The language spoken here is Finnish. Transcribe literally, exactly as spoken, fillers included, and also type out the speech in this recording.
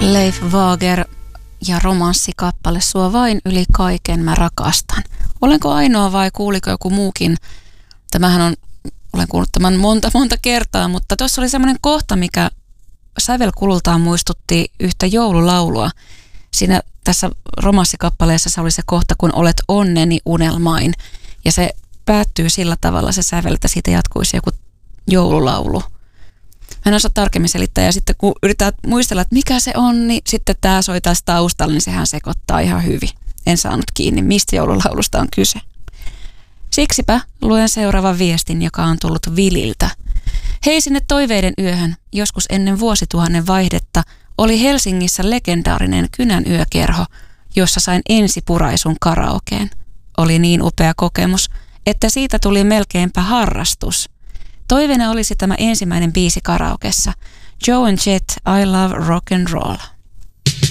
Leif Wager ja romanssikappale Sua vain yli kaiken mä rakastan. Olenko ainoa vai kuuliko joku muukin? Tämähän on, olen kuullut tämän monta monta kertaa, mutta tuossa oli semmoinen kohta, mikä sävelkulultaan muistutti yhtä joululaulua. Siinä tässä romanssikappaleessa se oli se kohta, kun olet onneni unelmain. Ja se päättyy sillä tavalla se sävel, että siitä jatkuisi joku joululaulu. Mä en osaa tarkemmin selittää, ja sitten kun yritetään muistella, että mikä se on, niin sitten tämä soi taas taustalla, niin sehän sekoittaa ihan hyvin. En saanut kiinni, mistä joululaulusta on kyse. Siksipä luen seuraavan viestin, joka on tullut Vililtä. Hei sinne toiveiden yöhön, joskus ennen vuosituhannen vaihdetta oli Helsingissä legendaarinen Kynän yökerho, jossa sain ensipuraisun karaokeen. Oli niin upea kokemus, että siitä tuli melkeinpä harrastus. Toiveena olisi tämä ensimmäinen biisi karaokessa. Joe and Jet, I Love Rock and Roll.